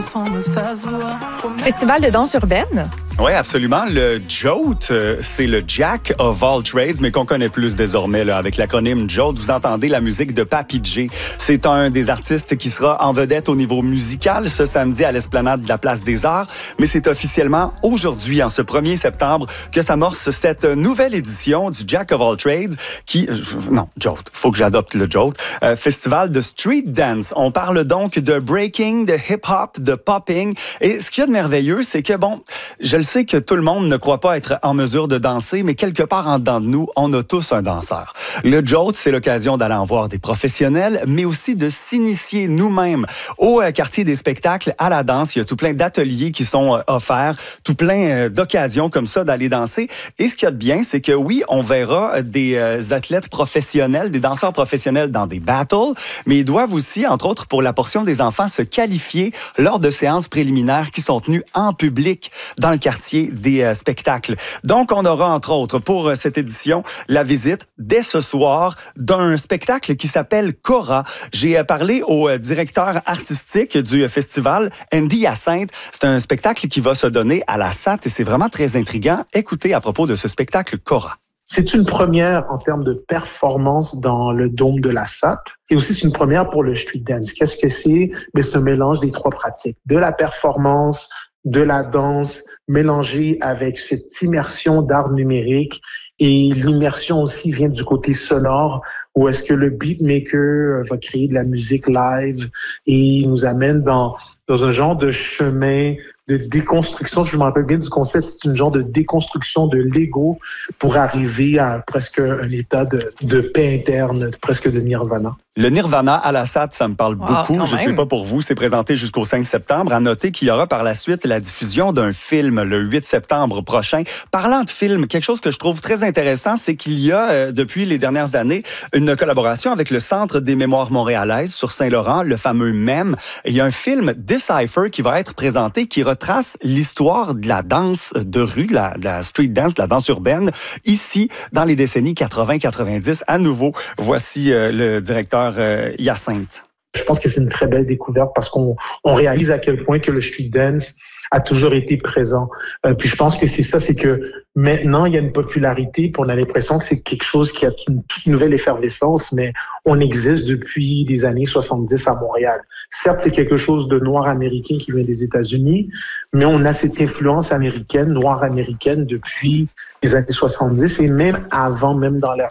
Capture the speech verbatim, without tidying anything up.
Festival de danse urbaine? Oui, absolument. Le Jolt, euh, c'est le Jack of all trades, mais qu'on connaît plus désormais là, avec l'acronyme Jolt. Vous entendez la musique de Papi J. C'est un des artistes qui sera en vedette au niveau musical ce samedi à l'Esplanade de la Place des Arts. Mais c'est officiellement aujourd'hui, en ce premier septembre, que s'amorce cette nouvelle édition du Jack of all trades qui... Euh, non, Jolt. Faut que j'adopte le Jolt. Euh, festival de street dance. On parle donc de breaking, de hip-hop, de popping. Et ce qu'il y a de merveilleux, c'est que, bon, je le sais que tout le monde ne croit pas être en mesure de danser, mais quelque part en dedans de nous, on a tous un danseur. Le Jolt, c'est l'occasion d'aller en voir des professionnels, mais aussi de s'initier nous-mêmes au quartier des spectacles à la danse. Il y a tout plein d'ateliers qui sont offerts, tout plein d'occasions comme ça d'aller danser. Et ce qu'il y a de bien, c'est que oui, on verra des athlètes professionnels, des danseurs professionnels dans des battles, mais ils doivent aussi, entre autres pour la portion des enfants, se qualifier lors de séances préliminaires qui sont tenues en public dans le quartier des euh, spectacles. Donc, on aura, entre autres, pour euh, cette édition, la visite, dès ce soir, d'un spectacle qui s'appelle Cora. J'ai euh, parlé au euh, directeur artistique du euh, festival, Andy Hyacinthe. C'est un spectacle qui va se donner à la S A T et c'est vraiment très intriguant. Écoutez à propos de ce spectacle Cora. C'est une première en termes de performance dans le dôme de la S A T. Et aussi, c'est une première pour le street dance. Qu'est-ce que c'est? Mais c'est un mélange des trois pratiques. De la performance, de la danse, mélangée avec cette immersion d'art numérique. Et l'immersion aussi vient du côté sonore, où est-ce que le beatmaker va créer de la musique live et nous amène dans, dans un genre de chemin de déconstruction. Je me rappelle bien du concept, c'est une genre de déconstruction de l'ego pour arriver à presque un état de, de paix interne, presque de nirvana. Le Nirvana à la S A T, ça me parle wow, beaucoup. Je ne sais pas pour vous, c'est présenté jusqu'au cinq septembre. À noter qu'il y aura par la suite la diffusion d'un film le huit septembre prochain. Parlant de film, quelque chose que je trouve très intéressant, c'est qu'il y a, euh, depuis les dernières années, une collaboration avec le Centre des mémoires montréalaises sur Saint-Laurent, le fameux M E M. Il y a un film Decipher qui va être présenté, qui retrace l'histoire de la danse de rue, de la, de la street dance, de la danse urbaine, ici, dans les décennies quatre-vingt quatre-vingt-dix. À nouveau, voici euh, le directeur euh, Hyacinthe. Je pense que c'est une très belle découverte parce qu'on on réalise à quel point que le street dance a toujours été présent. Euh, puis je pense que c'est ça, c'est que maintenant, il y a une popularité, puis on a l'impression que c'est quelque chose qui a une toute nouvelle effervescence, mais on existe depuis les années soixante-dix à Montréal. Certes, c'est quelque chose de noir américain qui vient des États-Unis, mais on a cette influence américaine, noire américaine, depuis les années soixante-dix et même avant, même dans l'ère